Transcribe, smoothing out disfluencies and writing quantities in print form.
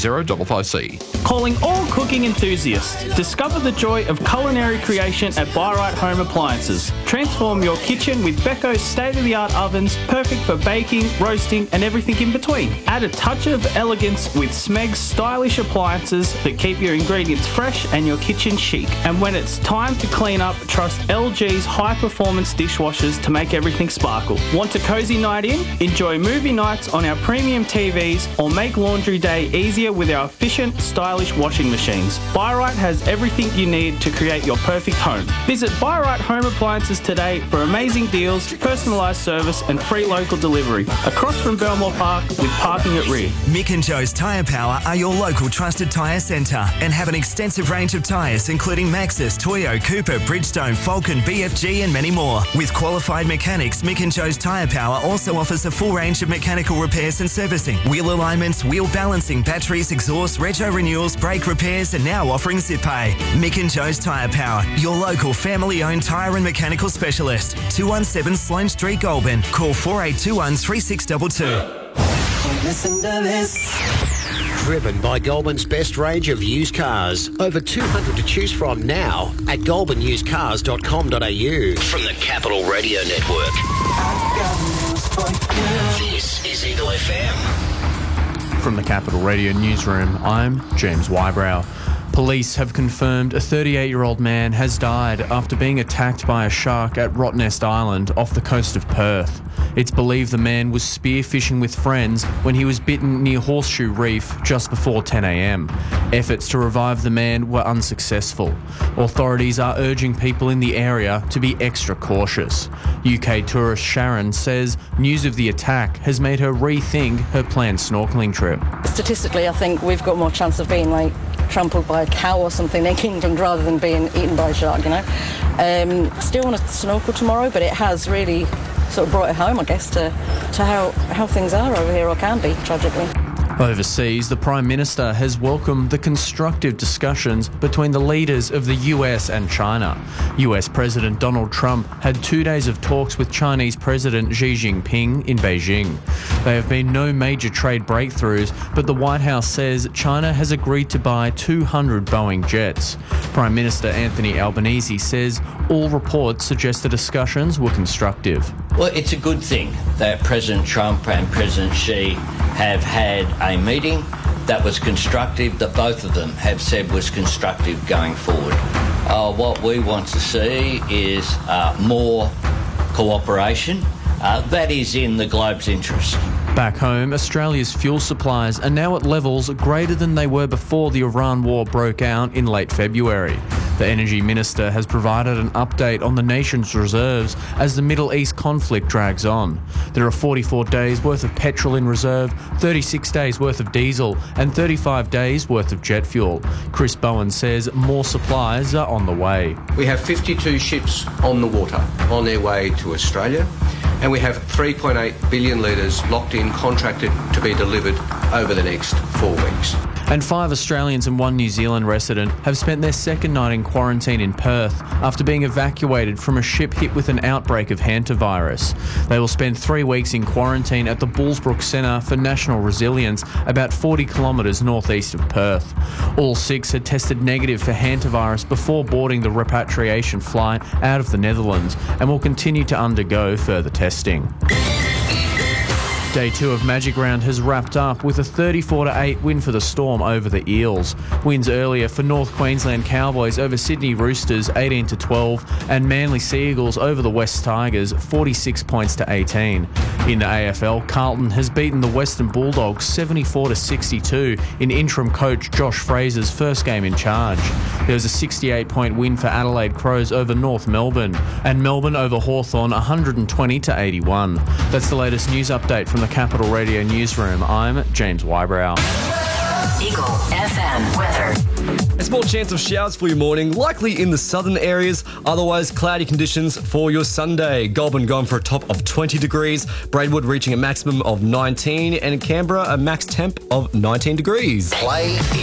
3055C. Calling all cooking enthusiasts. Discover the joy of culinary creation at Byright Home Appliances. Transform your kitchen with Becco's state-of-the-art ovens, perfect for baking, roasting and everything in between. Add a touch of elegance with Smeg's stylish appliances that keep your ingredients fresh and your kitchen chic. And when it's time to clean up, trust LG's high-performance dishwashers to make everything sparkle. Want a cosy night in? Enjoy movie nights on our premium TVs or make laundry day easier with our efficient, stylish washing machines. Byright has everything you need to create your perfect home. Visit Byright Home Appliances today for amazing deals, personalised service and free local delivery. Across from Belmore Park with parking at rear. Mick and Joe's Tyre Power are your local trusted tyre centre and have an extensive range of tyres including Maxxis, Toyo, Cooper, Bridgestone, Falcon, BFG and many more. With qualified mechanics, Mick and Joe's Tyre Power also offers a full range of mechanical repairs and servicing, wheel alignments, wheel balancing, batteries, exhaust, rego renewals, brake repairs and now offering zip pay. Mick and Joe's Tyre Power, your local family-owned tyre and mechanical specialist. 217 Sloane Street, Goulburn. Call 4821 3622. Listen to this. Driven by Goulburn's best range of used cars. Over 200 to choose from now at goulburnusedcars.com.au. From the Capital Radio Network. This is Eagle FM. From the Capital Radio Newsroom, I'm James Wybrow. Police have confirmed a 38-year-old man has died after being attacked by a shark at Rottnest Island off the coast of Perth. It's believed the man was spearfishing with friends when he was bitten near Horseshoe Reef just before 10 a.m. Efforts to revive the man were unsuccessful. Authorities are urging people in the area to be extra cautious. UK tourist Sharon says news of the attack has made her rethink her planned snorkelling trip. Statistically, I think we've got more chance of being trampled by a cow or something in England rather than being eaten by a shark, Still want to snorkel tomorrow, but it has really sort of brought it home, I guess, to how things are over here, or can be, tragically. Overseas, the Prime Minister has welcomed the constructive discussions between the leaders of the US and China. US President Donald Trump had 2 days of talks with Chinese President Xi Jinping in Beijing. There have been no major trade breakthroughs, but the White House says China has agreed to buy 200 Boeing jets. Prime Minister Anthony Albanese says all reports suggest the discussions were constructive. Well, it's a good thing that President Trump and President Xi have had a meeting that was constructive, that both of them have said was constructive going forward. What we want to see is more cooperation. That is in the globe's interest. Back home, Australia's fuel supplies are now at levels greater than they were before the Iran war broke out in late February. The Energy Minister has provided an update on the nation's reserves as the Middle East conflict drags on. There are 44 days worth of petrol in reserve, 36 days worth of diesel and 35 days worth of jet fuel. Chris Bowen says more supplies are on the way. We have 52 ships on the water on their way to Australia, and we have 3.8 billion litres locked in, contracted to be delivered over the next 4 weeks. And 5 Australians and 1 New Zealand resident have spent their second night in quarantine in Perth after being evacuated from a ship hit with an outbreak of hantavirus. They will spend 3 weeks in quarantine at the Bullsbrook Centre for National Resilience, about 40 kilometres northeast of Perth. All 6 had tested negative for hantavirus before boarding the repatriation flight out of the Netherlands and will continue to undergo further testing. Day 2 of Magic Round has wrapped up with a 34-8 win for the Storm over the Eels. Wins earlier for North Queensland Cowboys over Sydney Roosters 18-12 and Manly Sea Eagles over the West Tigers 46 points to 18. In the AFL, Carlton has beaten the Western Bulldogs 74-62 in interim coach Josh Fraser's first game in charge. There was a 68-point win for Adelaide Crows over North Melbourne and Melbourne over Hawthorn 120-81. That's the latest news update from the Capital Radio Newsroom. I'm James Wybrow. Eagle FM weather. A small chance of showers for your morning, likely in the southern areas, otherwise cloudy conditions for your Sunday. Goulburn going for a top of 20 degrees, Braidwood reaching a maximum of 19 and Canberra a max temp of 19 degrees. Play